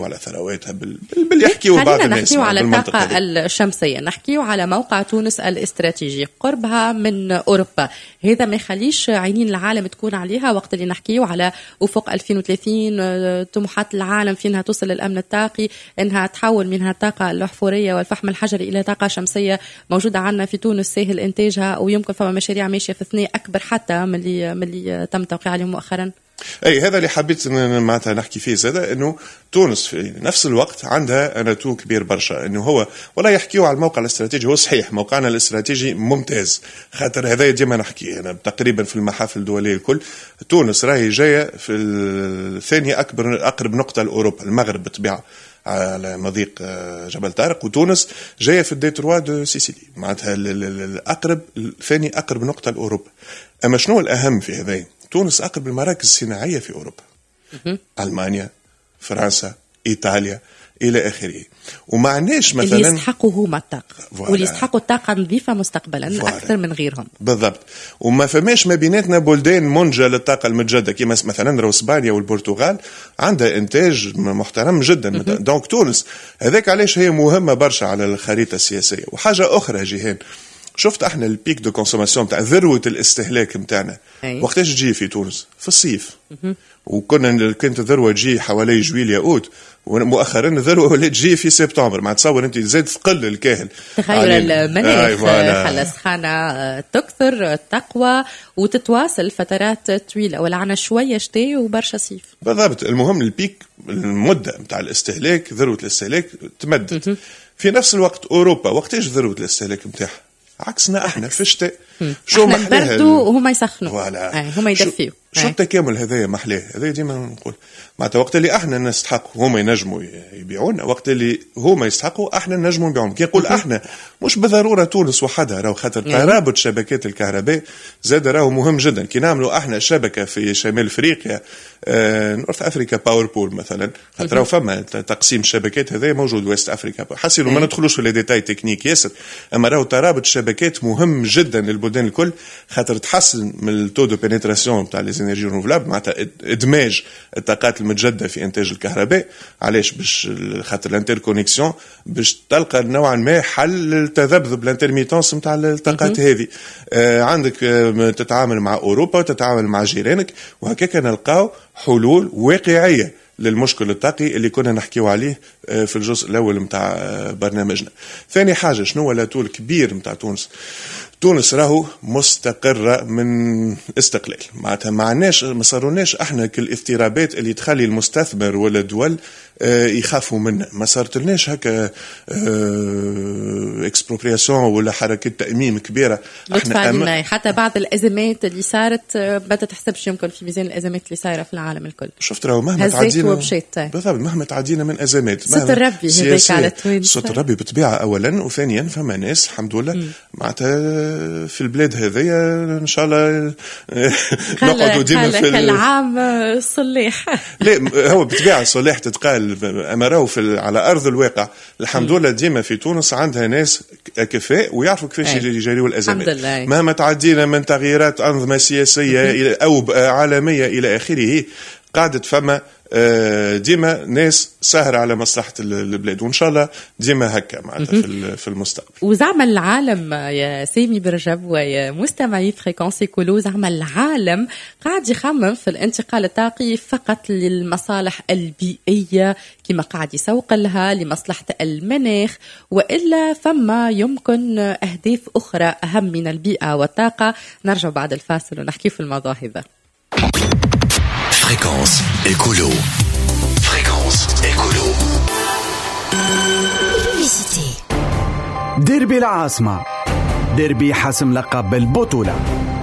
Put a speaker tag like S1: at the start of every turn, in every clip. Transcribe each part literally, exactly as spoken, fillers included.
S1: وعلى ثرواتها بال... باللي يحكيوا بعض الناس.
S2: نحكيوا على الطاقة الشمسية، نحكيوا على موقع تونس الاستراتيجي قربها من أوروبا. هذا ما يخليش عينين العالم تكون عليها وقت اللي نحكيوا على أفق ألفين وثلاثين، طموحات العالم في أنها توصل للأمن الطاقي، أنها تحول منها الطاقة الأحفورية والفحم الحجري إلى طاقة شمسية موجودة عندنا في تونس سهل إنتاجها، ويمكن فما مشاريع ماشية في اثنين أكبر حتى من اللي من اللي تم توقيع عليهم مؤخرا.
S1: اي هذا اللي حبيت معناتها نحكي فيه زاده، انه تونس في نفس الوقت عندها اناتو كبير برشا، انه هو ولا يحكيوا على الموقع الاستراتيجي، هو صحيح موقعنا الاستراتيجي ممتاز، خاطر هذا ديما نحكي انا تقريبا في المحافل الدوليه الكل تونس راهي جايه في الثاني اكبر اقرب نقطه لاوروبا، المغرب بالطبيعه على مضيق جبل طارق، وتونس جايه في الديتروا دو سيسيلي، معناتها الاقرب ثاني اقرب نقطه لاوروبا. اما شنو الاهم في هذين؟ تونس أقرب المراكز الصناعية في أوروبا، ألمانيا، فرنسا، إيطاليا إلى آخره. ومعناش مثلا
S2: اللي يستحقوا هما الطاقة واللي يستحقوا الطاقة نظيفة مستقبلا فوالا. أكثر من غيرهم بالضبط.
S1: وما فماش ما بيناتنا بلدان منجة للطاقة المتجددة كما مثلا إسبانيا والبرتغال عندها إنتاج محترم جدا. دونك تونس هذاك علاش هي مهمة برشا على الخريطة السياسية. وحاجة أخرى جيهان، شفت احنا البيك دو كونسوماسيون تاع ذروه الاستهلاك نتاعنا وقتاش تجي في تونس؟ في الصيف. وكنا كانت الذروه تجي حوالي جويليا اوت، ومؤخرا الذروه ولات تجي في سبتمبر. ما تصور انت زاد ثقل الكاهل،
S2: تغير المناخ خلى السخانه تكثر تقوى وتتواصل فترات طويله، ولعنا شويه شتاء وبرشا صيف.
S1: بالضبط. المهم البيك المده نتاع الاستهلاك، ذروه الاستهلاك تمدد. في نفس الوقت اوروبا وقتاش ذروه الاستهلاك نتاعها؟ عكسنا احنا في الشتاء
S2: شو محلاها نبردوا وهما يسخنوا هما يدفيوا.
S1: شو التكامل هذايا محلاه؟ هذا ديما نقول معناتها وقت اللي احنا نستحقوا هما ينجموا يبيعون، وقت اللي هما يستحقوا احنا نجموا نبيعون. كي نقول احنا مش بالضروره تونس وحدها، راهو خاطر ترابط شبكات الكهرباء زاد راهو مهم جدا. كي نعملوا احنا شبكه في شمال افريقيا، آه نورث افريكا باور بول مثلا، خاطر راهو فما تقسيم الشبكات هذا موجود ويست افريكا، حسيلوا ما ندخلوش في لي ديتاي تكنيك ياسر، اما راهو ترابط الشبكات مهم جدا للبلدان الكل، خاطر تحسن من التو دو بينيتراسيون تاع لي انرجي رينوفلابل، معناتها ادماج الطاقات المتجدده في انتاج الكهرباء. علاش؟ باش خاطر الانتركونيكسيون باش تلقى نوعا ما حل للتذبذب الانترميتونس نتاع الطاقات هذه. آه عندك آه تتعامل مع اوروبا وتتعامل مع جيرانك، وهكاك نلقاو حلول واقعيه للمشكل الطاقي اللي كنا نحكيو عليه في الجزء الأول متاع برنامجنا. ثاني حاجة، شنو هو الطول الكبير متاع تونس؟ تونس راهو مستقرة من استقلال، معناتها ما عندناش ما صاروناش احنا كالاضطرابات اللي تخلي المستثمر ولا الدول اه يخافوا منها. ما صارتلناش هكا اه اكسبروبرياسيون ولا حركات تأميم كبيرة.
S2: احنا أم... حتى بعض الأزمات اللي صارت ما تتحسبش يمكن في ميزان الأزمات اللي صايرة في العالم الكل.
S1: شفت راهو مهما تعدينا بالضبط مهما تعدينا من أزمات
S2: ستر ربي هذاك على طويل
S1: ستر ربي بالطبيعة أولا، وثانيا فما ناس الحمد لله معناتها في البلاد هذيا ان شاء الله نقعدوا ديما في
S2: العام الصليح.
S1: لا هو بالطبيعه الصليح تتقال، اما راهو في على ارض الواقع الحمد لله ديما في تونس عندها ناس كفاء ويعرفوا كيفاش يجاريوا الازمات مهما تعدينا من تغييرات انظمه سياسيه او عالميه الى اخره. قاعدة فما ديما ناس سهر على مصلحة البلاد، وإن شاء الله ديما هكا معناتها في المستقبل.
S2: وزعم العالم يا سامي برجب ويا مستمعي فريكونسي كولو، زعم العالم قاعد يخمم في الانتقال الطاقي فقط للمصالح البيئية كما قاعد يسوق لها لمصلحة المناخ، وإلا فما يمكن أهداف أخرى أهم من البيئة والطاقة. نرجع بعد الفاصل ونحكي في الموضوع هذا.
S3: Fréquence écolo. Fréquence écolo. Publicité.
S4: ديربي العاصمة، ديربي حسم لقب البطولة.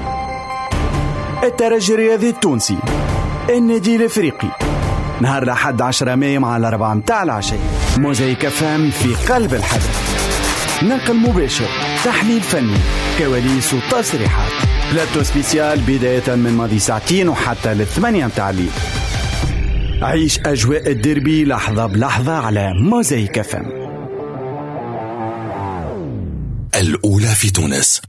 S4: الترجي الرياضي التونسي، النادي الافريقي، نهار الأحد عشرة مايو مع الأربعة متاع العشية. موزايك فام في قلب الحدث، نقل مباشر، تحليل فني، كواليس وتصريحات، بلاتو سبيسيال بداية من ماضي ساعتين وحتى للثمانية متاع الليل. عيش أجواء الديربي لحظة بلحظة على موزايك فام.
S3: الأولى في تونس.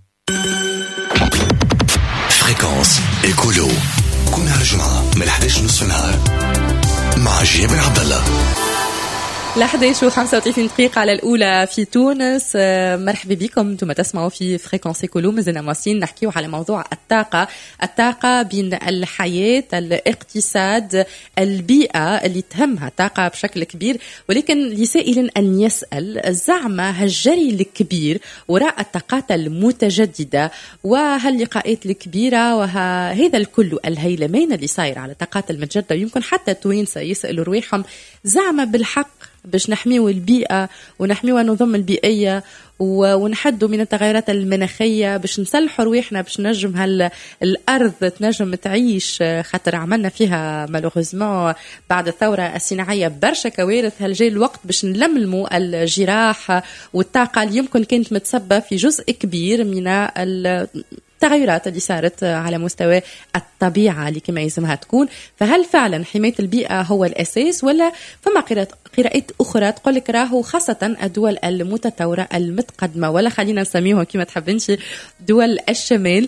S3: فريكونس إيكولو، كل نهار الجمعة من الحداش نصف النهار مع جابر عبد الله.
S2: الأحداث وخمسة وثلاثين دقيقة على الأولى في تونس. مرحبا بكم، انتم تسمعوا في فريكونس إيكولو. مازلنا مواصلين نحكيو على موضوع الطاقة الطاقة بين الحياة، الاقتصاد، البيئة اللي تهمها الطاقة بشكل كبير. ولكن لسائل أن يسأل، زعما هالجري الكبير وراء الطاقات المتجددة وهاللقاءات الكبيرة وهذا الكل الهيلمان اللي صاير على الطاقات المتجددة، يمكن حتى التوانسة يسألوا رواحهم زعما بالحق باش نحميو البيئة ونحميو النظم البيئية ونحدوا من التغيرات المناخية، باش نسلحوا رواحنا باش نجم هالأرض تنجم تعيش، خاطر عملنا فيها مالوغوزمون بعد الثورة الصناعية برشا كوارث. هل جاي الوقت باش نلملموا الجراح والطاقة اللي يمكن كانت متسبة في جزء كبير من التغيرات اللي صارت على مستوى الطبيعة اللي كما يلزمها تكون؟ فهل فعلا حماية البيئة هو الأساس، ولا فما قراءات أخرى تقول لك راهو خاصة الدول المتطورة المتقدمة، ولا خلينا نسميهم كما تحبنش دول الشمال،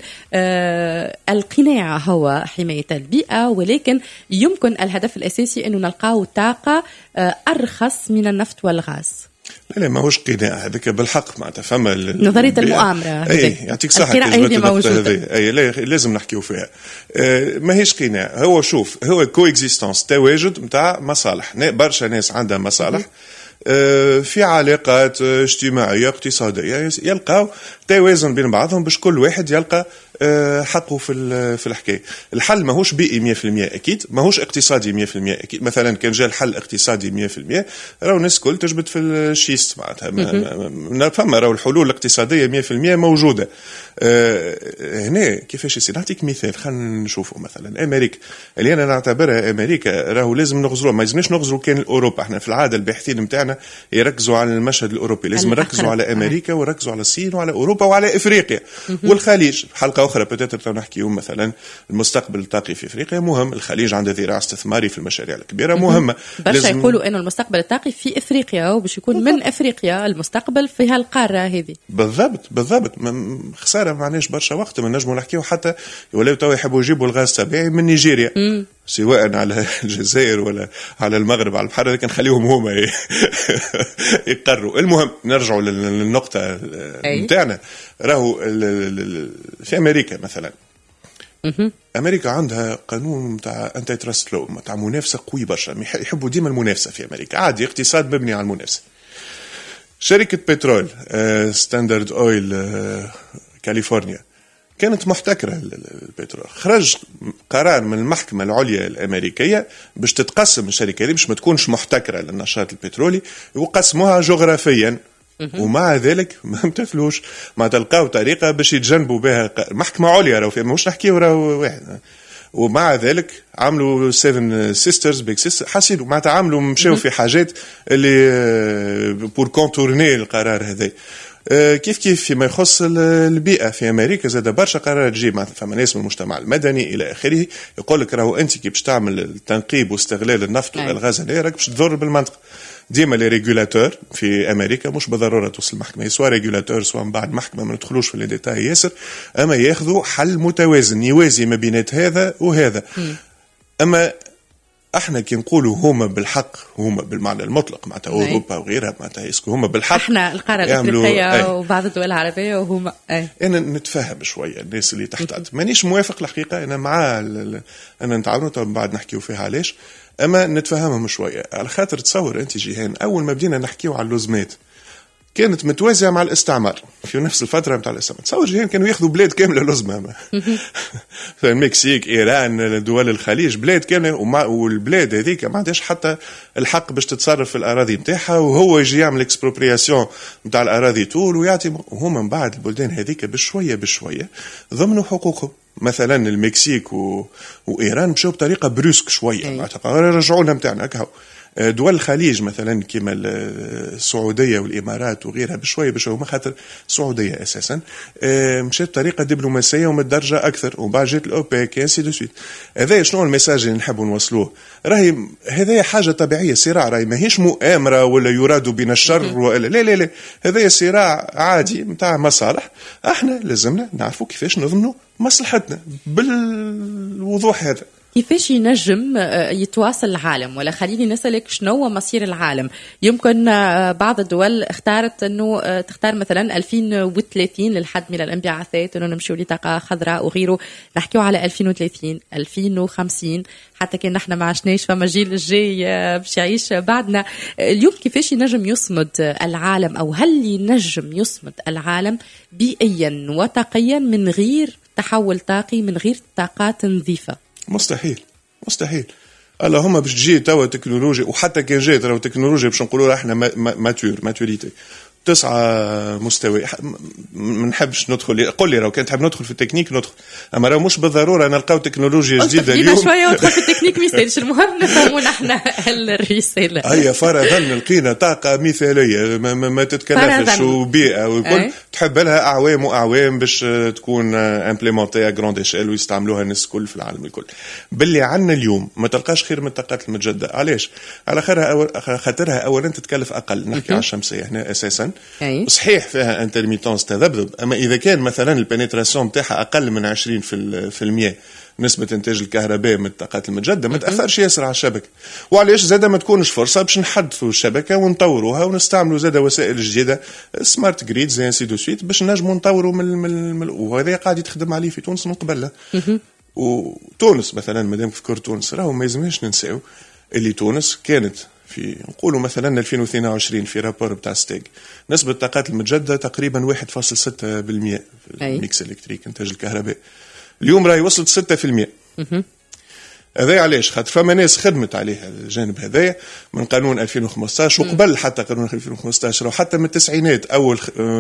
S2: آه القناع هو حماية البيئة، ولكن يمكن الهدف الأساسي أنه نلقاو طاقة آه أرخص من النفط والغاز؟
S1: لا ما هوش قناع هذاك بالحق، معناتها فما
S2: نظريه المؤامره.
S1: اي يعطيك صحه هذه، اي لازم نحكيو فيها. آه ما هيش قناع، هو شوف هو كو اكزيستانس، تواجد نتاع مصالح، برشا ناس عندها مصالح آه في علاقات اجتماعيه اقتصاديه، يلقاو توازن بين بعضهم باش كل واحد يلقى حقه في في الحكايه. الحل ماهوش بيئي مية بالمية اكيد، ماهوش اقتصادي مية بالمية اكيد. مثلا كان جاء الحل اقتصادي مية بالمية راهو الناس الكل تجبد في الشيست، معناتها فما راهو الحلول الاقتصاديه مية بالمية موجوده. أه هنا كيفاش يصير؟ نعطيك مثال، خلينا نشوفوا مثلا امريكا اللي انا نعتبرها امريكا راهو لازم نغزروا، ما لازمش نغزروا كان اوروبا. احنا في العاده الباحثين نتاعنا يركزوا على المشهد الاوروبي، لازم نركزوا على امريكا وركزوا على الصين وعلى اوروبا وعلى افريقيا والخليج. حلقه اخرى بتاتر نحكيو مثلا المستقبل الطاقي في افريقيا مهم، الخليج عنده ذراع استثماري في المشاريع الكبيره مهمه.
S2: برشا يقولوا انه المستقبل الطاقي في افريقيا وباش يكون بالضبط. من افريقيا المستقبل في هالقاره هذه.
S1: بالضبط بالضبط. خساره معناش برشا وقت ما نجموا نحكيو، حتى ولاو تو يحبوا يجيبوا الغاز الطبيعي من نيجيريا مم. سواء على الجزائر ولا على المغرب على البحر، لكن خليهم هما يقرروا. المهم نرجعوا للنقطه نتاعنا، راهو في امريكا مثلا، امريكا عندها قانون تاع انتي تراست لو، تاع منافسه قوي برشا، يحبوا ديما المنافسه في امريكا، عادي اقتصاد مبني على المنافسه. شركه بترول ستاندرد اويل كاليفورنيا كانت محتكرة البترول، خرج قرار من المحكمة العليا الأمريكية باش تتقسم الشركة دي، باش ما تكونش محتكرة للنشاط البترولي، وقسموها جغرافيا. ومع ذلك ما امتثلوش، ما تلقاو طريقة باش يتجنبوا بها محكمة عليا، راهو فيها مش نحكيو راهو واحد. ومع ذلك عملوا سيفن سيسترز بيك سيستر، حسيتوا ما تعاملوا مشاو في حاجات اللي بور كونتورني القرار هذا. كيف كيف فيما يخص البيئة في أمريكا زاد برشا قرارات تجي، مثلا فما ناس من المجتمع المدني إلى آخره يقول لك راهو أنت كي باش تعمل التنقيب واستغلال النفط والغاز هذا راك باش تضر بالمنطقة. ديما لي ريغولاتور في أمريكا مش بالضرورة توصل المحكمة، سواء ريغولاتور سواء من بعد محكمة، ما ندخلوش في الديتاي ياسر، أما ياخذوا حل متوازن يوازي ما بينات هذا وهذا. أما احنا كي نقولوا هما بالحق، هما بالمعنى المطلق معناتها اوروبا وغيرها، معناتها اسكو هما بالحق
S2: احنا القاره الافريقيه وبعض الدول العربيه وهما اي.
S1: انا نتفهم شويه الناس اللي تحت، مانيش موافق الحقيقه، انا مع انا نتعاونوا بعد نحكيو فيها علاش، اما نتفهمهم شويه على خاطر تصور انت جيهان اول ما بدينا نحكيو على اللزمات كانت متوازية مع الاستعمار في نفس الفترة متاع الاستعمار. تصور جيهان كانوا ياخذوا بلاد كاملة لزمة المكسيك، إيران، دول الخليج، بلاد كاملة، والبلاد هذيك ما عندهاش حتى الحق باش تتصرف في الأراضي متاعها، وهو يجي يعمل اكسبروبرياسيون متاع الأراضي طول ويعطي، وهم من بعد البلدان هذيك بشوية بشوية ضمنوا حقوقهم. مثلا المكسيك و... وإيران مشوا بطريقة بروسك شوية، معناتها رجعوا لنا متاعنا هكا. دول الخليج مثلا كما السعودية والإمارات وغيرها بشوية بشوية، ما خاطر السعودية أساسا مشات بطريقة دبلوماسية ومتدرجة أكثر، وبعد جات الأوبيك انسي دو سويت. هذا شنو الميساج اللي نحبوا نوصلوه؟ راهي هذا حاجة طبيعية، صراع، راهي ماهيش مؤامرة ولا يراد بنا الشر ولا لا لا لا، هذا صراع عادي متاع مصالح، احنا لازمنا نعرفوا كيفاش نضمنوا مصلحتنا بالوضوح هذا.
S2: كيفاش ينجم يتواصل العالم؟ ولا خليني نسألك شنو مصير العالم؟ يمكن بعض الدول اختارت انه تختار مثلا ألفين وثلاثين للحد من الانبعاثات، انه نمشيو لطاقة خضراء وغيره. نحكيو على ألفين وثلاثين ألفين وخمسين، حتى كان نحن ما عشناش فما جيل الجاي باش يعيش بعدنا. اليوم كيفاش ينجم يصمد العالم، او هل ينجم يصمد العالم بيئيا وطاقيا من غير تحول طاقي، من غير طاقات نظيفة؟
S1: مستحيل مستحيل. اللهم باش تجي توا تكنولوجيا، وحتى كان جات راهو تكنولوجيا باش نقولوا احنا ماتور ماتوريتي تسعة مستوى. ما نحبش ندخل، قل لي راهو كان تحب ندخل في التكنيك ندخل، اما راهو مش بالضروره نلقاو تكنولوجيا جديده اليوم.
S2: شويه وندخل في التكنيك ما يستاهلش، المهم نفهموا نحن الرساله.
S1: هيا فرضا لقينا طاقه مثاليه ما, ما, ما تتكلفش وبيئه والكل تحب لها اعوام واعوام باش تكون امبليمونتي ا جراند ايشيل ويستعملوها الناس الكل في العالم الكل. باللي عندنا اليوم ما تلقاش خير من الطاقات المتجدده. علاش؟ على خاطرها اولا تتكلف اقل. نحكي على الشمسيه هنا اساسا أي. صحيح فيها انترميتونس تذبذب، اما اذا كان مثلا البنتراسيون نتاعها اقل من عشرين في المية نسبة إنتاج الكهرباء من الطاقات المتجددة ما تأثرش ياسر على الشبكة. وعلاش زادة ما تكونش فرصة باش نحدثوا الشبكة ونطوروها ونستعملوا زادة وسائل جديدة سمارت جريد زي انسي دو سويت باش نجموا نطوروا من, من, من وهذا قاعد يتخدم عليه في تونس من قبل. وتونس مثلا مادام في كور تونس راهو ما يلزمناش ننساو اللي تونس كانت في نقولوا مثلا ألفين واثنين وعشرين في رابور بتاع ستيج نسبة الطاقات المتجددة تقريبا واحد فاصلة ستة بالمئة في الميكس الكتريك انتاج الكهرباء. اليوم راهي وصلت ستة في المئة. هذا علاش؟ خاطر فما ناس خدمت عليها الجانب هذايا من قانون ألفين وخمسطاش وقبل حتى قانون ألفين وخمسطاش وحتى من التسعينات. أول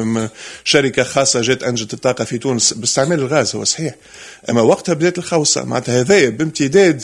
S1: شركة خاصة جات أنجت الطاقة في تونس باستعمال الغاز هو صحيح، أما وقتها بدأت الخوصة معناتها هذايا بامتداد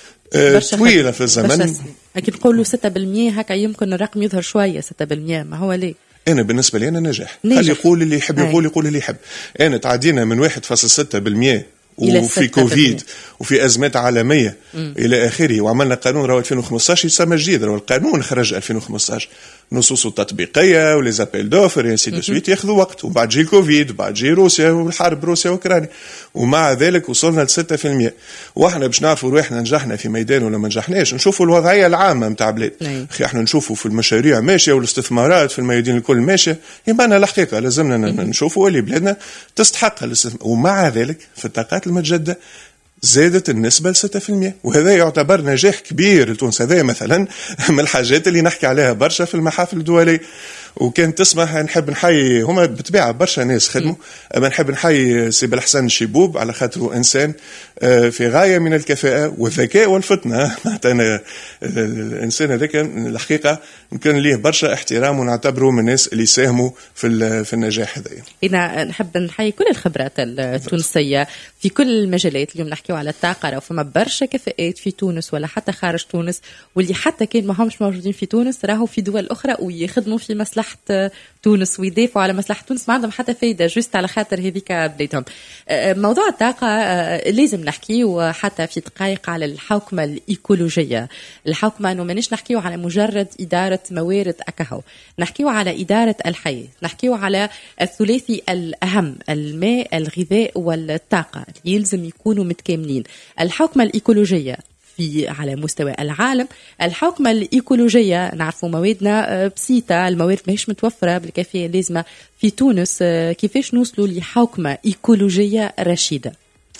S1: طويلة في الزمن.
S2: أكيد نقولوا ستة بالمئة هكا يمكن الرقم يظهر شوية ستة بالمئة، ما هو ليه؟
S1: أنا بالنسبة لي أنا نجاح. خلي يقول اللي يحب يقول يقول اللي يحب. أنا تعدينا من واحد فاصلة ستة بالمئة وفي كوفيد وفي أزمات عالمية م. إلى آخره، وعملنا قانون راهو ألفين وخمسطاش يسمى جديد. راهو القانون خرج ألفين وخمسطاش نصوصه التطبيقية وليزابيل دوفر ينسي دو سويت ياخذوا وقت، وبعد جي الكوفيد وبعد جي روسيا والحرب روسيا وأوكرانيا، ومع ذلك وصلنا لستة في المئة. واحنا باش نعرفوا روحنا نجحنا في ميدان ولا ما نجحناش نشوفوا الوضعية العامة متاع بلاد. أخي احنا نشوفوا في المشاريع ماشية والاستثمارات في الميادين الكل ماشية، يبقى أنا الحقيقة لازمنا نشوفوا اللي بلادنا تستحق الاستثمار. ومع ذلك في الطاقات المتجددة زادت النسبة لستة في المئة، وهذا يعتبر نجاح كبير لتونس. هذا مثلا من الحاجات اللي نحكي عليها برشا في المحافل الدولية. وكان تسمح نحب نحيي هما بتبيع برشا ناس خدموا، اما نحب نحيي سي بالحسن الشيبوب على خاطره انسان في غايه من الكفاءه والذكاء والفطنه. معناتها الانسان هذاك الحقيقه كان ليه برشا احترام ونعتبره من الناس اللي ساهموا في في النجاح هذا.
S2: انا نحب نحيي كل الخبرات التونسيه في كل المجالات. اليوم نحكيو على الطاقه، راه فما برشا كفاءات في تونس ولا حتى خارج تونس، واللي حتى كان ما همش موجودين في تونس راهو في دول اخرى ويخدموا في مصلحة تونس ويدافعوا على مصلحة تونس، ما عندهم حتى فايدة جوست على خاطر هذيك بلادهم. موضوع الطاقة لازم نحكي وحتى في دقائق على الحوكمة الإيكولوجية. الحوكمة أنه مانيش نحكيو على مجرد إدارة موارد أكهو، نحكيو على إدارة الحياة، نحكيو على الثلاثي الأهم: الماء الغذاء والطاقة، يلزم يكونوا متكاملين. الحوكمة الإيكولوجية في على مستوى العالم، الحوكمة الإيكولوجية نعرفوا موادنا بسيطة، الموارد ماهيش متوفرة بالكافية اللازمة في تونس. كيفاش نوصلوا لحوكمة إيكولوجية رشيدة؟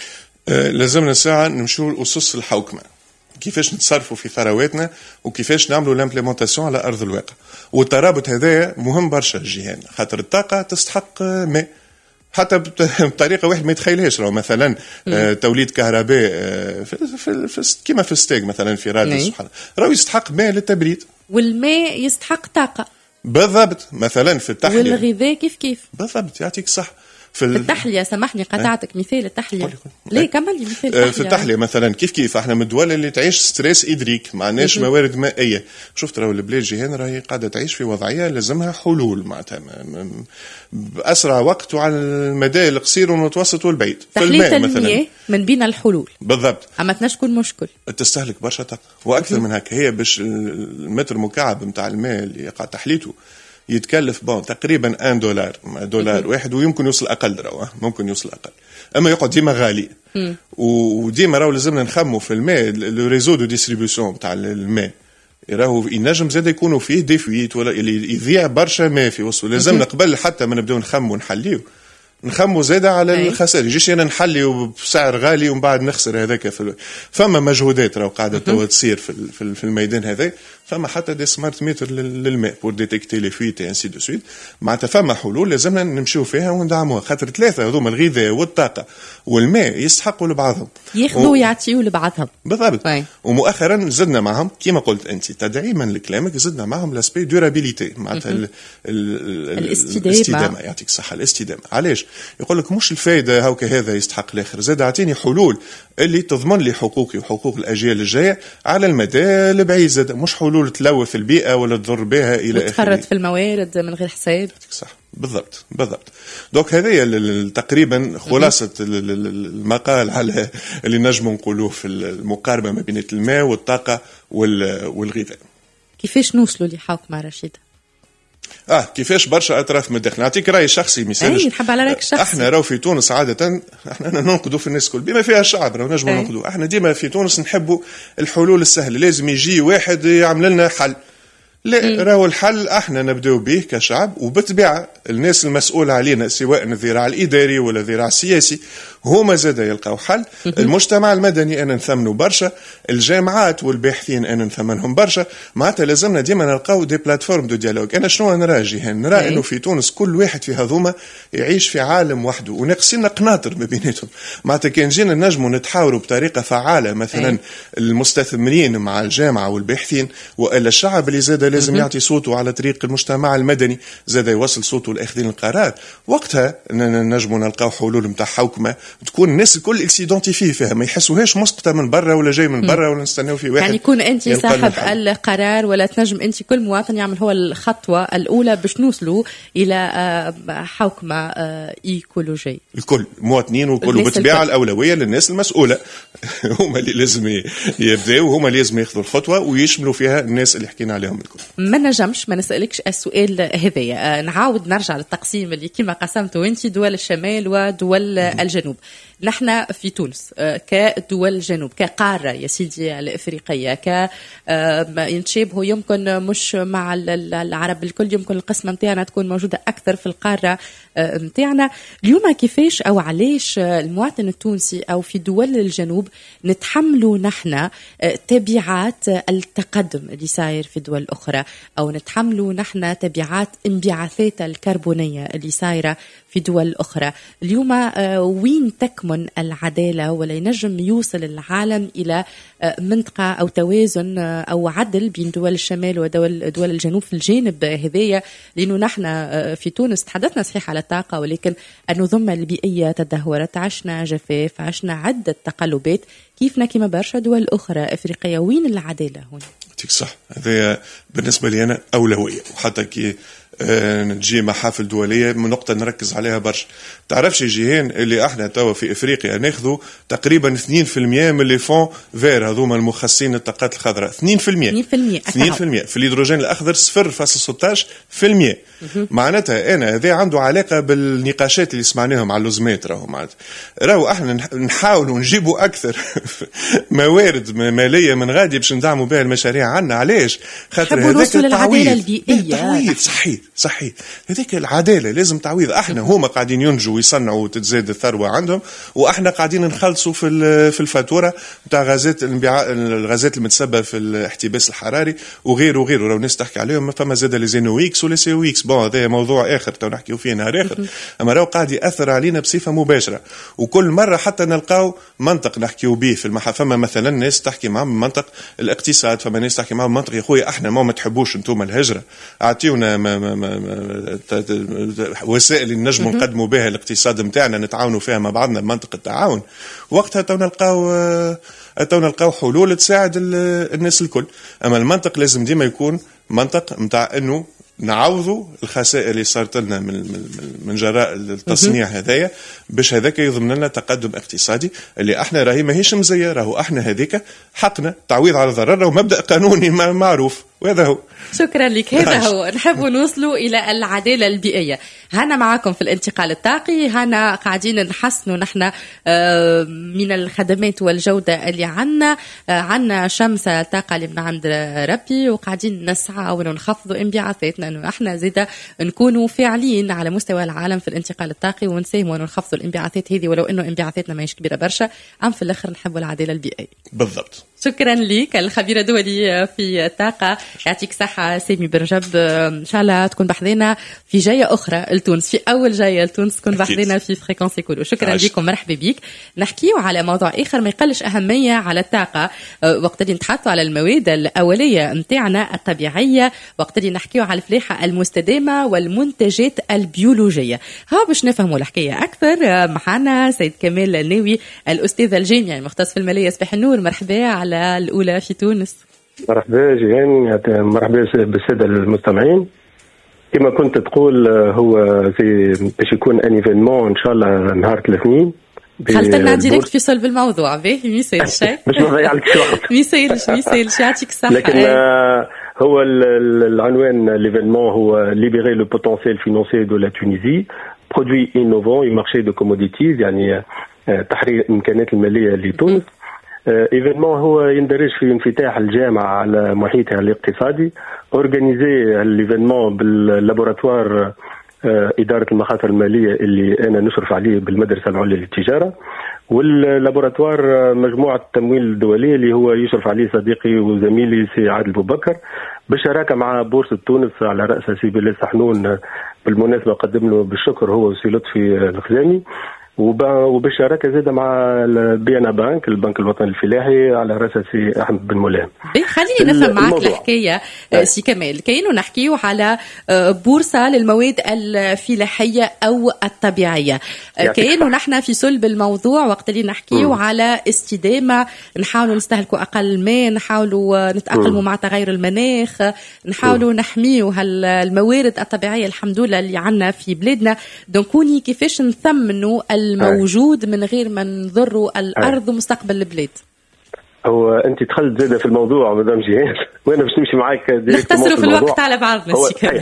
S1: أه لازمنا ساعة نمشوا لأسس الحوكمة، كيفاش نتصرفوا في ثرواتنا وكيفاش نعملوا الامبليمونتاسيون على أرض الواقع. والترابط هذا مهم برشا الجهان، خاطر الطاقة تستحق ماء حتى بطريقه واحد ما يتخيلهاش. راهو مثلا آه توليد كهرباء آه في, في, في كيما في ستيك مثلا في راديوس سبحان الله راهو يستحق ماء للتبريد،
S2: والماء يستحق طاقه
S1: بالضبط. مثلا في التحليه
S2: والغذاء كيف كيف
S1: بالضبط. يعطيك صح
S2: في التحلية. سمحني قطعتك. مثال التحلية ليه كمل لي مثال
S1: التحلية. في التحلية مثلا كيف كيف احنا من الدول اللي تعيش ستريس إدريك، ما عندناش موارد مائية. شفت راهو البلاد جيهان راهي قاعدة تعيش في وضعية لازمها حلول معناتها بأسرع وقت وعلى المدى القصير والمتوسط والبعيد.
S2: تحلية المياه من بين الحلول
S1: بالضبط،
S2: أما تنشكون مشكل
S1: تستهلك برشا طاقة وأكثر من هكا. هي باش المتر مكعب متاع الماء اللي يقع تحليته يتكلف بون تقريبا ان دولار دولار واحد، ويمكن يوصل اقل راهو ممكن يوصل اقل، اما يقعد ديما غالي. وديما راهو لازمنا نخمو في الماء، لو ريزو دو ديستريبيوسيون تاع الماء راهو ينجم زاد يكونوا فيه ديفويت ولا اللي يضيع برشا ماء في وسطه. لازمنا قبل حتى ما نبداو نخمو ونحليو نخمو زاده على الخسائر، يجيش انا نحلي بسعر غالي ومن بعد نخسر هذاك. في فما مجهودات راهو قاعده توا تصير في في الميدان هذا، فما حتى دي سمارت ميتر للماء بور ديتيكتي لي فويت اي انسي دو سويت. معناتها فما حلول لازمنا نمشيو فيها وندعموها، خاطر ثلاثه هذوما الغذاء والطاقه والماء يستحقوا لبعضهم،
S2: ياخذوا ويعطيوا لبعضهم
S1: بالضبط. ومؤخرا زدنا معهم كما قلت انت تدعيما لكلامك، زدنا معهم لاسبي دورابيليتي، معناتها الاستدامه. يعطيك الصحه، الاستدامه. علاش يقول لك مش الفائده هاوك هذا يستحق الاخر، زاد اعطيني حلول اللي تضمن لي حقوقي وحقوق الاجيال الجايه على المدى البعيد، زاد مش حلول تلوث البيئه ولا تضر بها الى اخره،
S2: وتفرط في الموارد من غير حساب.
S1: صح بالضبط بالضبط. دونك هذه تقريبا خلاصه المقال على اللي نجموا نقولوه في المقاربه ما بين الماء والطاقه والغذاء.
S2: كيفاش نوصلوا لحوك مع رشيد؟
S1: اه كيفاش برشا اطراف من الداخل. نعطيك راي شخصي مثال.
S2: اي نحب على رايك الشخصي.
S1: احنا راو في تونس عاده احنا ننقدوا في الناس كل بما فيها الشعب، راو نجموا ننقدوا. احنا ديما في تونس نحبوا الحلول السهله، لازم يجي واحد يعمل لنا حل. لا، راهو الحل احنا نبداو به كشعب، وبالطبيعه الناس المسؤوله علينا سواء الذراع الاداري ولا الذراع السياسي هما زاد يلقاو حل. المجتمع المدني انا نثمنوا برشا، الجامعات والباحثين انا نثمنهم برشا. معناتها لازمنا ديما نلقاو دي بلاتفورم دو ديالوج. انا شنو نرى جيهان؟ نرى انه في تونس كل واحد في هذوما يعيش في عالم وحده، وناقصين قناطر ما بيناتهم. معناتها كان جينا نجموا نتحاوروا بطريقه فعاله، مثلا المستثمرين مع الجامعه والباحثين، والا الشعب اللي زاد لازم يعطي صوته على طريق المجتمع المدني، زاد يوصل صوته لاخذين القرار. وقتها نجموا نلقاو حلول نتاع حوكمه تكون الناس الكل اكسيدونتيفي فيها، ما يحسوهاش مسقطه من برا ولا جاي من برا ولا نستناو في واحد.
S2: يعني يكون انت صاحب القرار، ولا تنجم انت كل مواطن يعمل هو الخطوه الاولى باش نوصلوا الى حوكمه ايكولوجيه. الكل
S1: مواطنين وكل، وبالطبيعه الاولويه للناس المسؤوله هما اللي لازم يبداو، هما اللي لازم ياخذوا الخطوه ويشملوا فيها الناس اللي حكينا عليهم الكل.
S2: ما نجمش ما نسالكش السؤال هذايا. نعاود نرجع للتقسيم اللي كما قسمته انت، دول الشمال ودول الجنوب. نحن في تونس كدول الجنوب كقارة يا سيدي الإفريقية، ك ينتشابهوا يمكن مش مع العرب الكل، يمكن القسمة متاعنا تكون موجودة أكثر في القارة متاعنا. اليوم كيفاش أو علاش المواطن التونسي أو في دول الجنوب نتحملوا نحن تبعات التقدم اللي صاير في دول أخرى، أو نتحملوا نحن تبعات انبعاثات الكربونية اللي صايرة في دول أخرى؟ اليوم وين تكمن العدالة، ولا ينجم يوصل العالم إلى منطقة أو توازن أو عدل بين دول الشمال ودول دول الجنوب في الجانب هذايا؟ لأنه نحن في تونس تحدثنا صحيح على الطاقة، ولكن النظم البيئية تدهورت، عشنا جفاف، عشنا عدة تقلبات كيفنا كما برشا دول أخرى أفريقية. وين العدالة هنا؟
S1: صح، هذا بالنسبة لي أنا أولوية، وحتى كي نجي محافل دولية من نقطة نركز عليها برشا. تعرفش جيهان اللي احنا توا في افريقيا ناخذوا تقريبا اثنين بالمئة من اللي فون فير هذوما المخصصين للطاقات الخضراء، اثنين بالمئة
S2: اثنين بالمئة
S1: اثنين بالمئة في الهيدروجين الاخضر صفر فاصلة ستة عشر بالمئة. معناتها انا هذا عنده علاقه بالنقاشات اللي سمعناهم على اللزمات. راهو معناتها راهو احنا نحاولوا نجيبوا اكثر موارد ماليه من غادي باش ندعموا بها المشاريع عندنا. علاش؟ خاطر هذاك
S2: العداله البيئيه
S1: تعويض. صحيح صحيح، هذيك العداله لازم تعويض. احنا هما قاعدين ينجوا ويصنعوا وتتزاد الثروه عندهم، واحنا قاعدين نخلصوا في في الفاتوره نتاع غازات الغازات المتسببه في الاحتباس الحراري وغيره وغيره. راهو الناس تحكي عليهم، فما زاد لي زينو اكس ولا سي او اكس، بون هذا موضوع اخر تو نحكيو فيه نهار اخر. اما راهو قاعد ياثر علينا بصفه مباشره، وكل مره حتى نلقاو منطق نحكيو به في المحا. فما مثلا ناس تحكي معهم منطق الاقتصاد، فما ناس تحكي معهم منطق يا خويا احنا ما ما تحبوش انتم الهجره، اعطيونا ما ما ما وسائل اللي نجموا نقدموا بها الاقتصاد نتاعنا نتعاونوا فيها مع بعضنا بمنطق التعاون. وقتها تو نلقاو تو نلقاو حلول تساعد الناس الكل. اما المنطق لازم ديما يكون منطق نتاع انه نعوضوا الخسائر اللي صارت لنا من من جراء التصنيع هذايا، باش هذاك يضمن لنا تقدم اقتصادي اللي احنا راهي ماهيش مزيه. راهو احنا هذيك حقنا تعويض على ضرر، ومبدا قانوني معروف وهذا هو.
S2: شكرا لك. هذا هو نحب نوصلوا إلى العدالة البيئية. هنا معكم في الانتقال الطاقي، هنا قاعدين نحسنوا نحن من الخدمات والجودة اللي عنا، عنا شمس طاقة اللي من عند ربي، وقاعدين نسعى ونخفضوا انبعاثاتنا انه احنا زيدا نكونوا فاعلين على مستوى العالم في الانتقال الطاقي ونساهموا ونخفضوا الانبعاثات هذه، ولو انه انبعاثاتنا ماهيش كبيرة برشا، ام في الاخر نحبوا العدالة البيئية.
S1: بالضبط.
S2: شكرا لك الخبير الدولي في الطاقة، يعطيك صحة سامي برجب. إن شاء الله تكون بحذنا في جاية أخرى لتونس، في أول جاية لتونس تكون بحذنا في فريكونس إيكولو. شكرا لكم، مرحبا بك. نحكيو على موضوع آخر ما يقلش أهمية على الطاقة، وقت اللي نتحطوا على المواد الأولية متاعنا الطبيعية، وقت اللي نحكيو على الفلاحة المستدامة والمنتجات البيولوجية. ها باش نفهموا الحكاية أكثر معنا سيد كمال الناوي الأستاذ الجامعي المختص في المالية. صباح النور، مرحبا على الأولى في تونس.
S5: مرحبا جيهان، مرحبا بالسادة المستمعين. كما كنت تقول هو زي باش يكون ان ايفينمون ان شاء الله نهار الاثنين.
S2: دخلت لنا ديريكت في صلب الموضوع، باهي ما يصيرش شيء
S5: باش ما نضيعلكش وقت.
S2: ما يصيرش ما يصيرش، يعطيك الصحة.
S5: لكن آه هو العنوان الايفينمون هو ليبيري لو بوتنسيال فينانسي دو لا تونيزي، برودوي انوفون اي مارشي دو كوموديتيز، يعني تحرير الامكانيات المالية لتونس. ايفينمون هو يندرج في انفتاح الجامعة على محيطها الاقتصادي. اورغانيزي الايفينمون باللابوراتوار إدارة المخاطر المالية اللي أنا نشرف عليه بالمدرسة العليا للتجارة، واللابوراتوار مجموعة التمويل الدولية اللي هو يشرف عليه صديقي وزميلي سي عادل بوبكر، بالشراكة مع بورصة تونس على رأس سي بلال سحنون. بالمناسبة قدم له بالشكر هو وسي لطفي الخزامي، وبالشراكه زاد مع بيانا بانك، البنك الوطني الفلاحي على راس سي احمد بن ملام.
S2: خليني نفهم معك الحكايه سي كمال. كاينو نحكيو على بورصه للمواد الفلاحيه او الطبيعيه، كاينو نحن في صلب الموضوع وقت اللي نحكيو على استدامه، نحاولوا نستهلكوا اقل ماء، نحاولوا نتاقلموا مع تغير المناخ، نحاولوا نحميوا هالموارد الطبيعيه الحمد لله اللي عندنا في بلادنا. دونكوني كيفاش نثمنوا الموجود من غير ما نضروا الارض ومستقبل البلاد؟
S5: هو انت دخلت زاده في الموضوع مدام جيهان، وانا باش نمشي معاك
S2: نختصروا في الوقت على بعضنا.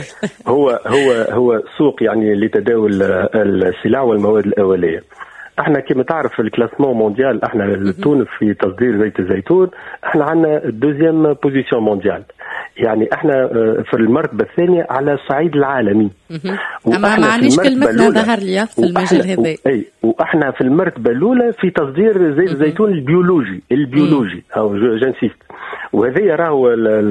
S5: هو هو هو هو سوق يعني لتداول السلع والمواد الاوليه. احنا كما تعرف في الكلاسمون مونديال، احنا تونس في تصدير زيت الزيتون احنا عندنا الدوزيام بوزيسيون مونديال، يعني احنا في المرتبه الثانيه على الصعيد العالمي.
S2: اما ما عنديش كلمتنا ظهر لي في المجال هذا.
S5: اي واحنا في المرتبه الاولى في تصدير زيت الزيتون البيولوجي البيولوجي او جانسيست، وهذه راهو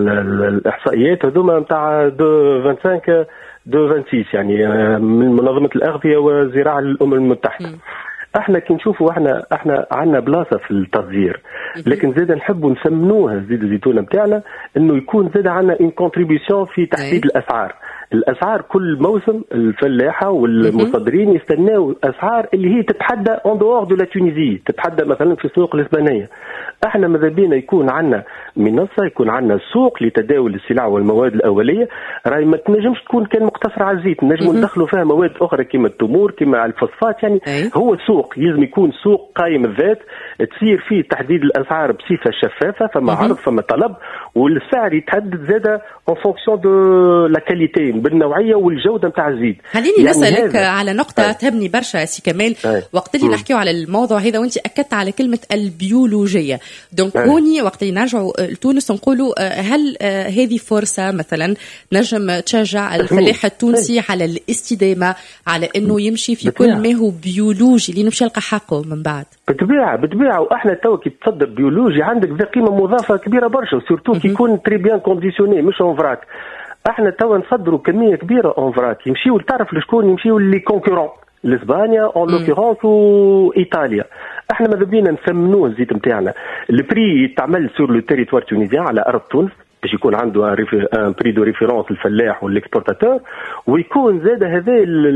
S5: الاحصائيات هذوما نتاع دو خمسة دو ستة يعني من منظمه الاغذيه والزراعه للامم المتحده. احنا كي نشوفوا احنا احنا عندنا بلاصه في التصدير، لكن زاد نحبوا نسمنوها زيت الزيتون نتاعنا انه يكون زاد عندنا ان كونتريبيوشن في تحديد الاسعار. الاسعار كل موسم الفلاحه والمصدرين يستناوا اسعار اللي هي تتحدى اون دور دو لا تونيزي، تتحدى مثلا في السوق الاسبانيه. احنا ماذا بينا يكون عندنا منصه، يكون عندنا سوق لتداول السلع والمواد الاوليه، راهي ما تنجمش تكون كان مقتصره على الزيت، نجموا ندخلوا فيها مواد اخرى كما التمور كما الفوسفات. يعني أي. هو سوق يلزم يكون سوق قائم الذات، تصير فيه تحديد الاسعار بصفه شفافه، فما عرض فما طلب، والسعر يتحدد زاده اون فونكسيون دو لا كاليتي، بالنوعيه والجوده نتاع الزيت.
S2: خليني يعني نسالك على نقطه أي. تهمني برشا سي كمال. أي. وقت اللي نحكيو على الموضوع هذا وانت اكدت على كلمه البيولوجيه، دونك هوني وقت اللي نرجعوا لتونس نقولوا هل هذه فرصه مثلا نجم تشجع الفلاح التونسي أي. على الاستدامه، على انه يمشي في بتبيع. كل ما هو بيولوجي اللي نمشي يلقى حقه من بعد.
S5: بتبيع بتبيع واحنا تو كي تصدر بيولوجي عندك ذا قيمه مضافه كبيره برشا، وسورتو كي يكون تري بيان كونديسيوني مش اون فراك. احنا تو نصدروا كميه كبيره اون فراك، يمشيوا تعرف لشكون؟ يمشيوا لي كونكورون لاسبانيا اون لوكيرونس وايطاليا. احنا ماذا بينا نثمنوه الزيت نتاعنا، البري يتعمل سور لو تيريتوار تونيزيان على ارض تونس باش يكون عنده ان بري دو ريفيرونس الفلاح والاكسبورتاتور، ويكون زاد هذا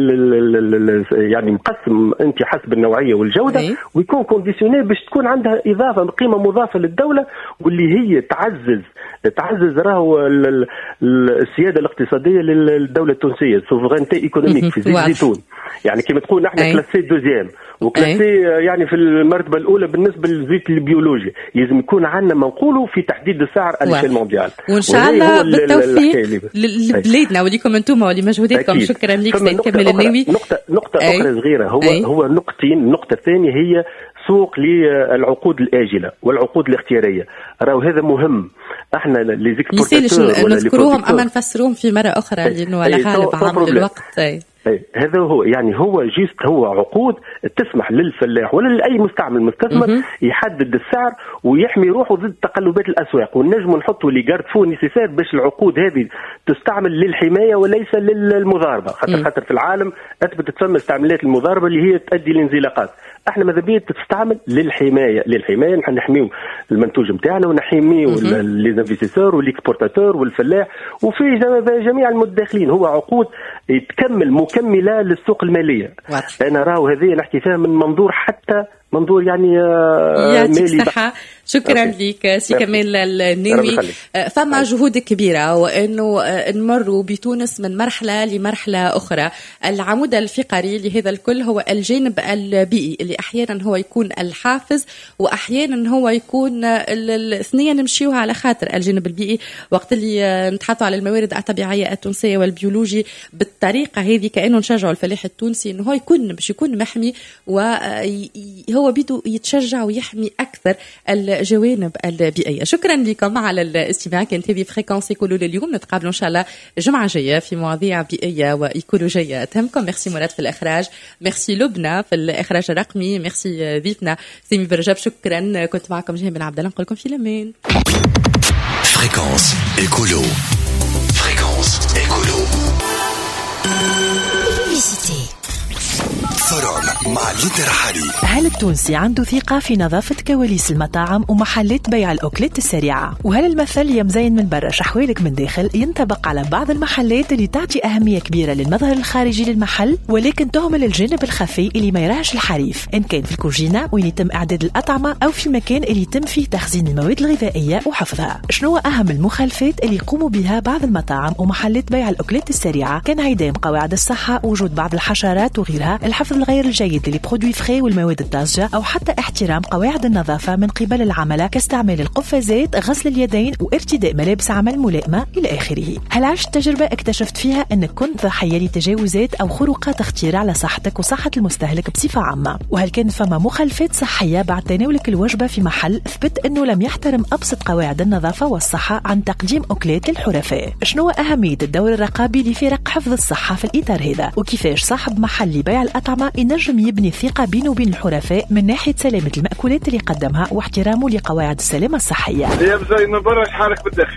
S5: يعني مقسم انت حسب النوعيه والجوده، ويكون كونديسيوني باش تكون عندها اضافه قيمه مضافه للدوله، واللي هي تعزز تعزز راهو السياده الاقتصاديه للدوله التونسيه، سوفرينتي ايكونوميك في زيت الزيتون. يعني كما تقول نحن كلاسي دوزيام وكلاسي يعني في المرتبه الاولى بالنسبه للزيت البيولوجي، لازم يكون عندنا ما نقولوا في تحديد السعر على الشيء المونديال.
S2: وان شاء الله بالتوفيق لبلادنا وليكم انتم ولمجهوداتكم. شكرا لك سيد كمال الناوي.
S5: نقطه نقطه أي. اخرى صغيره، هو أي. هو نقطتين. النقطه الثانيه هي سوق للعقود الاجله والعقود الاختياريه، راهو هذا مهم. احنا لي
S2: زيكسبورتاتور نذكروهم اما نفسروهم في مره اخرى لانه على غالب عامل الوقت. أي.
S5: أي. هذا هو يعني هو جيست هو عقود تسمح للفلاح ولا لاي مستعمل مستثمر يحدد السعر ويحمي روحه ضد تقلبات الاسواق، ونجم نحطوا لي جارد فو نيسيسير باش العقود هذه تستعمل للحمايه وليس للمضاربه، خاطر خاطر في العالم اثبتت فما استعمالات المضاربه اللي هي تؤدي لانزلاقات. احنا ماذا بيا تستعمل للحمايه، للحمايه نحن نحميو المنتوج نتاعنا ونحميو لي انفستيسور والاكسبورتاتور والفلاح وفي جميع المتداخلين. هو عقود تكمل مكمله للسوق الماليه. واضح. انا راهو هذه نحكي فيها من منظور حتى منظور يعني
S2: مالي صحة. شكرا لك سي كمال الناوي. فما جهود كبيرة وأنه نمروا بتونس من مرحلة لمرحلة أخرى. العمود الفقري لهذا الكل هو الجانب البيئي اللي أحيانا هو يكون الحافز وأحيانا هو يكون الاثنين نمشيوها على خاطر الجانب البيئي. وقت اللي نتحدثوا على الموارد الطبيعية التونسية والبيولوجي بالطريقة هذه كأنه نشجعوا الفلاح التونسي أنه هو يكون باش يكون محمي وهو هو بيدو يتشجع ويحمي أكثر الجوانب البيئية. شكرا لكم على الاستماع. كانت هذه فريكونس إيكولو لليوم. نتقابل إن شاء الله جمعة جاية في مواضيع بيئية وإيكولوجية تهمكم. ميرسي مراد في الإخراج، ميرسي لبنى في الإخراج الرقمي، ميرسي ضيفنا سامي برجاب. شكرا. كنت معكم جهاد بن عبد الله، نقول لكم في الأمان.
S3: فريكونس إيكولو. فريكونس إيكولو. فروم مع ليد الرحالي.
S6: هل التونسي عنده ثقة في نظافة كواليس المطاعم ومحلات بيع الأكلات السريعة؟ وهل المثل يا مزين من برا شحوالك من داخل ينطبق على بعض المحلات اللي تعطي أهمية كبيرة للمظهر الخارجي للمحل ولكن تهمل الجانب الخفي اللي ما يراهش الحريف، إن كان في الكوجينة وين يتم إعداد الأطعمة أو في المكان اللي يتم فيه تخزين المواد الغذائية وحفظها؟ شنو أهم المخالفات اللي يقوموا بها بعض المطاعم ومحلات بيع الأكلات السريعة كانعدام قواعد الصحة، وجود بعض الحشرات وغيرها، الحفظ الغير الجيد للبرودوي فري والمواد الطازجة، أو حتى احترام قواعد النظافة من قبل العملاء كاستعمال القفازات، غسل اليدين، وارتداء ملابس عمل ملائمة إلى آخره. هل عشت تجربة اكتشفت فيها أنك كنت ضحية لتجاوزات أو خروقات خطيرة على صحتك وصحة المستهلك بصفة عامة؟ وهل كانت فما مخالفات صحية بعد تناولك الوجبة في محل اثبت أنه لم يحترم أبسط قواعد النظافة والصحة عن تقديم أكلات للحرفاء؟ شنو أهمية الدور الرقابي لفرق حفظ الصحة في الإطار هذا؟ وكيفاش صاحب محل بيع الأطعمة ينجم يبني الثقة بينه وبين الحرفاء من ناحية سلامة المأكولات اللي قدمها واحترامه لقواعد السلامة الصحية؟
S7: يا بزاي من برا حالك بالداخل.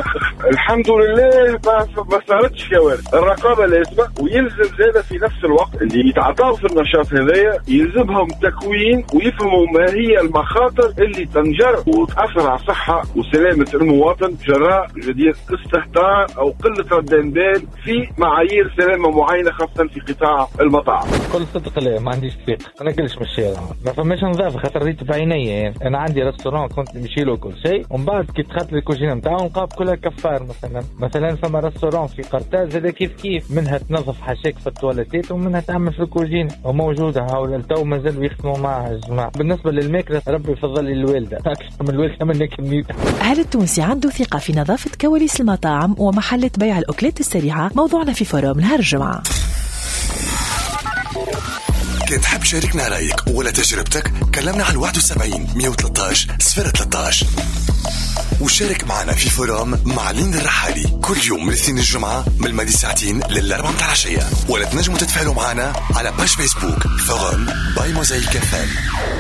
S7: الحمد لله ما صارتش كوارث. الرقابة لازمة ويلزم زادة في نفس الوقت اللي يتعاطوا في النشاط هذايا يلزمهم تكوين ويفهموا ما هي المخاطر اللي تنجر وتأثر على صحة وسلامة المواطن جراء جدير استهتار أو قلة ردان بال في معايير سلامة معينة خاصة في قطاع المطاعم.
S8: كل صدق لا ما عنديش ثقة، أنا كلش من الشارع ما فماش نظافة خاطر ريت بعيني. يعني أنا عندي ريستوران كنت نمشي له كل شيء ومن بعد كي دخلت الكوجينة نتاعو نلقاها كلها كفار. مثلا مثلا فما ريستوران في قرطاج هذا كيف كيف منها تنظف حاشاك في التواليتات ومنها تعمل في الكوجينة وموجودة هاولا التو مازالوا يخدموا معها يا جماعة. بالنسبة للماكلة ربي يفضل لي الوالدة أكثر من الوالدة من كمية.
S6: هل التونسي عنده ثقة في نظافة كواليس المطاعم ومحلات بيع الأكلات السريعة؟ موضوعنا في فروم نهار الجمعة.
S3: كنت حاب شاركنا رأيك ولا تجربتك كلمنا على واحد وسبعين مية وثلاثة عشر صفر ثلاثة عشر وشارك معنا في فروم مع لين الرحالي كل يوم من الاثنين الجمعة من الماضي ساعتين للأربعة متاع العشية، ولا تنجموا تتفاعلوا معنا على باش فيسبوك فروم باي موزايك اف ام.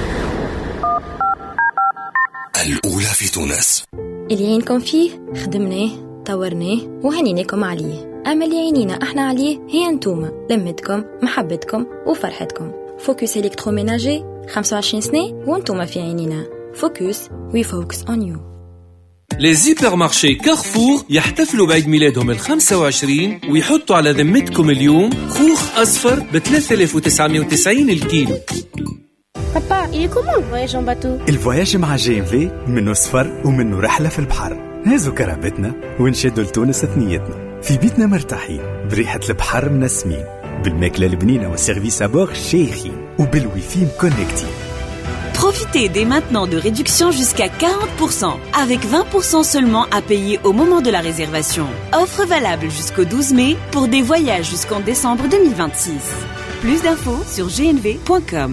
S3: الأولى في تونس.
S9: اللي عينكم فيه خدمناه طورناه وهنيناكم عليه، أما اللي عينينا احنا عليه هي انتوما، لمتكم محبتكم وفرحتكم. فوكس إلكتروميناجي خمسة وعشرين سنة وانتوما في عينينا. فوكس وي فوكس اون يو.
S10: لي سوبر مارشي كارفور يحتفلوا بعيد ميلادهم الخمسة وعشرين ويحطوا على ذمتكم اليوم خوخ أصفر ب ثلاثة آلاف وتسعمية وتسعين الكيلو.
S11: بابا il est comment le voyage en bateau؟
S4: الفواياج مع جي ام في منه سفر ومنه رحلة في البحر. هازو كرهبتنا ونشدوا لتونس ثنيتنا في بيتنا مرتاحين بريحة البحر منسمين بالماكلة البنينة والسيرفيس أبور شيخين وبالويفي مكونكتين.
S12: Profitez dès maintenant de réductions jusqu'à quarante pour cent, avec vingt pour cent seulement à payer au moment de la réservation. Offre valable jusqu'au douze mai pour des voyages jusqu'en décembre deux mille vingt-six. Plus d'infos sur g n v point com.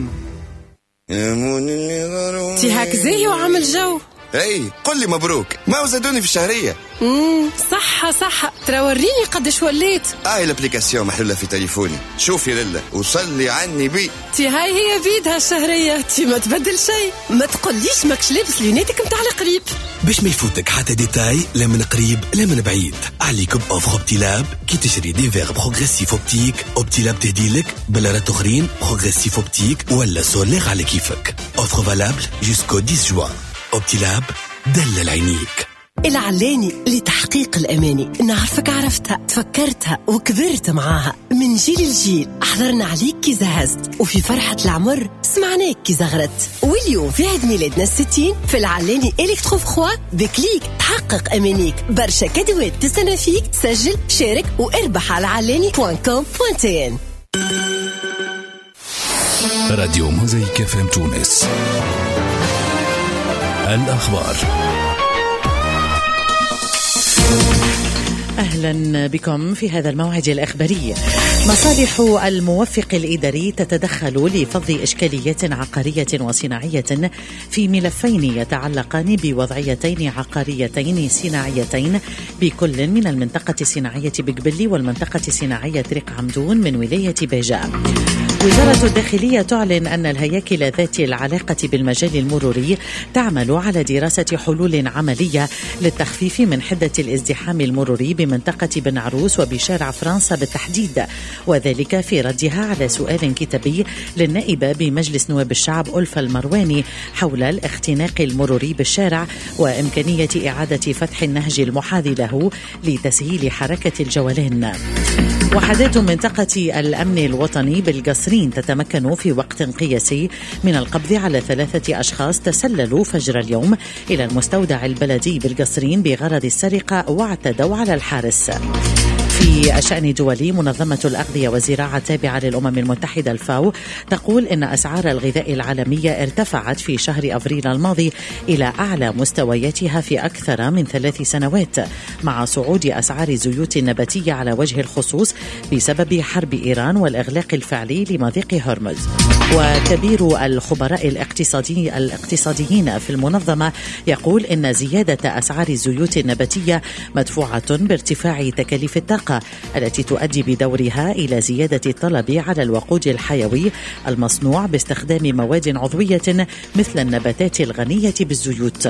S13: تي هاك زاهي وعمل جو.
S14: اي قل لي مبروك، ما زادوني في الشهرية.
S13: امم صح صح، ترى وريني قداش وليت.
S14: هاي الابليكاسيون محلولة في تليفوني، شوفي لله وصلي عني بي.
S13: تي هاي هي بيدها الشهرية، تي ما تبدل شيء. ما تقوليش ماكش لابس لونيتك متاع القريب
S15: باش ما يفوتك حتى ديتاي، لا من قريب لا من بعيد. عليك بأوفر اوبتيلاب كي تشري دي فيغ بروغريسيف اوبتيك، اوبتيلاب تهديلك بلارات اخرين بروغريسيف اوبتيك ولا سولير على كيفك. اوفر فالابل جوسكو عشرة جوان. اوبتيلاب دلل عينيك.
S13: العلاني لتحقيق الأماني، نعرفك عرفتها تفكرتها وكبرت معاها من جيل لجيل. حضرنا عليك كي زهزت، وفي فرحة العمر سمعناك كي زغرت. واليوم في عيد ميلادنا الستين في العلاني إلكترو فخوا بكليك تحقق أمانيك. برشا كادوات تستنى فيك. سجل شارك واربح على علاني دوت كوم دوت تي ان.
S16: راديو موزايك اف ام تونس. الأخبار.
S17: أهلا بكم في هذا الموعد الإخباري. مصالح الموفق الإداري تتدخل لفض إشكاليات عقارية وصناعية في ملفين يتعلقان بوضعيتين عقاريتين صناعيتين بكل من المنطقة الصناعية بقبلي والمنطقة الصناعية طريق عمدون من ولاية بيجا. وزارة الداخلية تعلن أن الهياكل ذات العلاقة بالمجال المروري تعمل على دراسة حلول عملية للتخفيف من حدة الازدحام المروري بمنطقة بن عروس وبشارع فرنسا بالتحديد، وذلك في ردها على سؤال كتابي للنائبة بمجلس نواب الشعب ألفة المرواني حول الاختناق المروري بالشارع وإمكانية إعادة فتح النهج المحاذي له لتسهيل حركة الجولان. وحدات منطقة الأمن الوطني بالقصرين تتمكن في وقت قياسي من القبض على ثلاثة أشخاص تسللوا فجر اليوم إلى المستودع البلدي بالقصرين بغرض السرقة واعتدوا على الحارس. في الشأن الدولي، منظمة الأغذية والزراعة التابعة للأمم المتحدة الفاو تقول إن أسعار الغذاء العالمية ارتفعت في شهر أبريل الماضي إلى أعلى مستوياتها في أكثر من ثلاث سنوات، مع صعود أسعار الزيوت النباتية على وجه الخصوص بسبب حرب إيران والإغلاق الفعلي لمضيق هرمز. وكبير الخبراء الاقتصادي الاقتصاديين في المنظمة يقول إن زيادة أسعار الزيوت النباتية مدفوعة بارتفاع تكاليف الطاقة التي تؤدي بدورها إلى زيادة الطلب على الوقود الحيوي المصنوع باستخدام مواد عضوية مثل النباتات الغنية بالزيوت.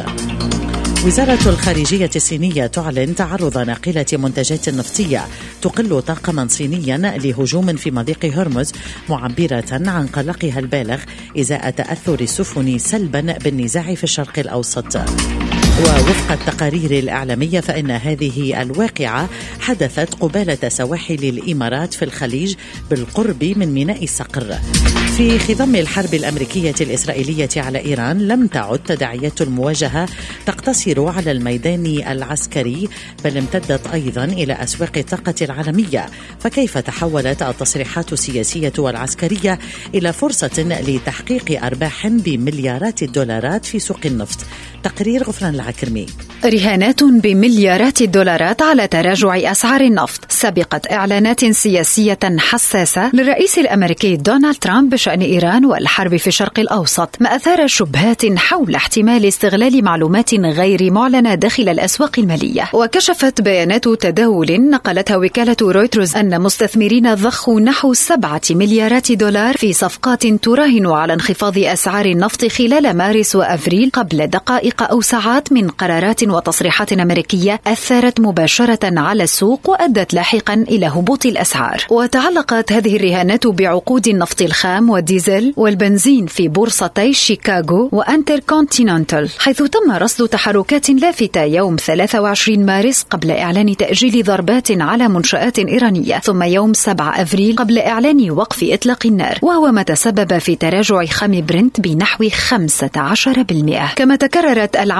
S17: وزارة الخارجية الصينية تعلن تعرض ناقلة منتجات نفطية تقل طاقما صينيا لهجوم في مضيق هرمز، معبرة عن قلقها البالغ إزاء تأثر السفن سلبا بالنزاع في الشرق الأوسط. ووفق التقارير الإعلامية فإن هذه الواقعة حدثت قبالة سواحل الإمارات في الخليج بالقرب من ميناء الصقر. في خضم الحرب الأمريكية الإسرائيلية على إيران لم تعد تداعيات المواجهة تقتصر على الميدان العسكري، بل امتدت أيضا إلى أسواق الطاقة العالمية. فكيف تحولت التصريحات السياسية والعسكرية إلى فرصة لتحقيق أرباح بمليارات الدولارات في سوق النفط؟ تقرير غفران العكرمي.
S18: رهانات بمليارات الدولارات على تراجع أسعار النفط سبقت إعلانات سياسية حساسة للرئيس الأمريكي دونالد ترامب بشأن إيران والحرب في الشرق الأوسط، ما أثار شبهات حول احتمال استغلال معلومات غير معلنة داخل الأسواق المالية. وكشفت بيانات تداول نقلتها وكالة رويترز أن مستثمرين ضخوا نحو سبعة مليارات دولار في صفقات تراهن على انخفاض أسعار النفط خلال مارس وأفريل قبل دقائق أو ساعات من قرارات وتصريحات أمريكية أثرت مباشرة على السوق وأدت لاحقا إلى هبوط الأسعار. وتعلقت هذه الرهانات بعقود النفط الخام والديزل والبنزين في بورصتي شيكاغو وأنتر كونتيننتال، حيث تم رصد تحركات لافتة يوم ثلاثة وعشرين مارس قبل إعلان تأجيل ضربات على منشآت إيرانية، ثم يوم سبعة أفريل قبل إعلان وقف إطلاق النار، وهو ما تسبب في تراجع خام برنت بنحو خمسة عشر بالمئة. كما تكررت العمليات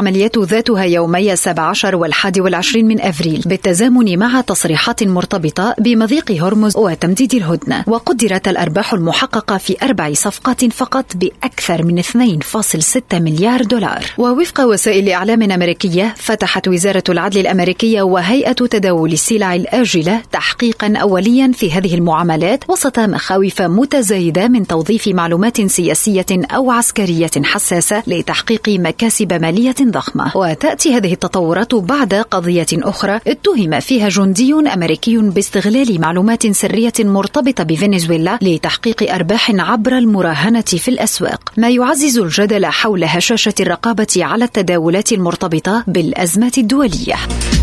S18: ذاتها يومي السابع عشر والحادي والعشرين من أفريل بالتزامن مع تصريحات مرتبطة بمضيق هرمز وتمديد الهدنة. وقدرت الأرباح المحققة في أربع صفقات فقط بأكثر من اثنين فاصلة ستة مليار دولار. ووفق وسائل إعلام أمريكية فتحت وزارة العدل الأمريكية وهيئة تداول السلع الآجلة تحقيقا أوليا في هذه المعاملات وسط مخاوف متزايدة من توظيف معلومات سياسية أو عسكرية حساسة لتحقيق مكاسب مالية ضخمة. وتأتي هذه التطورات بعد قضية أخرى اتهم فيها جندي أمريكي باستغلال معلومات سرية مرتبطة بفنزويلا لتحقيق أرباح عبر المراهنة في الأسواق، ما يعزز الجدل حول هشاشة الرقابة على التداولات المرتبطة بالأزمات الدولية.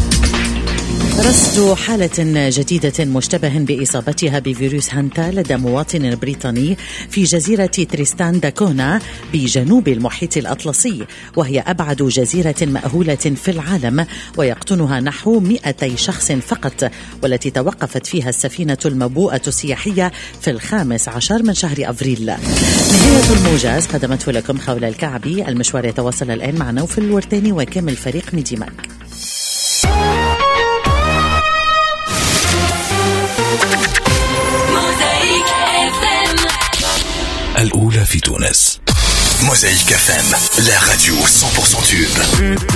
S17: رصد حالة جديدة مشتبه بإصابتها بفيروس هانتا لدى مواطن بريطاني في جزيرة تريستان دا كونا بجنوب المحيط الأطلسي، وهي أبعد جزيرة مأهولة في العالم ويقطنها نحو مئتي شخص فقط، والتي توقفت فيها السفينة المبوءة السياحية في الخامس عشر من شهر أفريل. نهاية الموجز قدمته لكم خولة الكعبي. المشوار يتواصل الآن مع نوف الورداني وكامل فريق ميديماك.
S16: الأولى في تونس.
S3: موزايك اف ام, la radio cent pour cent tube.